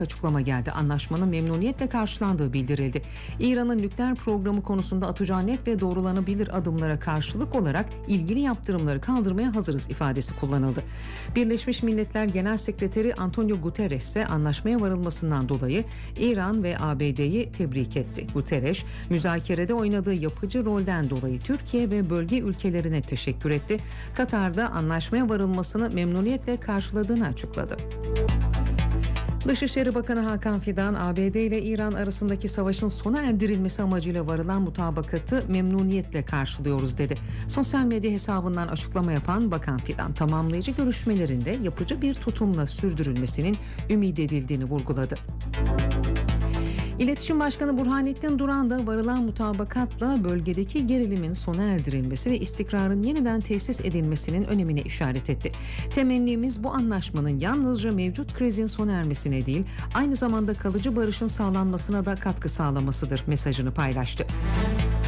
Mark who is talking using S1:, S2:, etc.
S1: açıklama geldi. Anlaşmanın memnuniyetle karşılandığı bildirildi. İran'ın nükleer programı konusunda atacağı net ve doğrulanabilir adımlara karşılık olarak ilgili yaptırımları kaldırmaya hazırız ifadesi kullanıldı. Birleşmiş Milletler Genel Sekreteri Antonio Guterres ise anlaşmaya varılmasından dolayı İran ve ABD'yi tebrik etti. Guterres, müzakerede oynadığı yapıcı rolden dolayı Türkiye ve bölge ülkelerine teşekkür etti. Katar'da anlaşmaya varılmasını memnuniyetle karşıladığını açıkladı. Dışişleri Bakanı Hakan Fidan, ABD ile İran arasındaki savaşın sona erdirilmesi amacıyla varılan mutabakatı memnuniyetle karşılıyoruz dedi. Sosyal medya hesabından açıklama yapan Bakan Fidan, tamamlayıcı görüşmelerinde yapıcı bir tutumla sürdürülmesinin ümit edildiğini vurguladı. İletişim Başkanı Burhanettin Duran da varılan mutabakatla bölgedeki gerilimin sona erdirilmesi ve istikrarın yeniden tesis edilmesinin önemine işaret etti. Temennimiz bu anlaşmanın yalnızca mevcut krizin sona ermesine değil, aynı zamanda kalıcı barışın sağlanmasına da katkı sağlamasıdır mesajını paylaştı.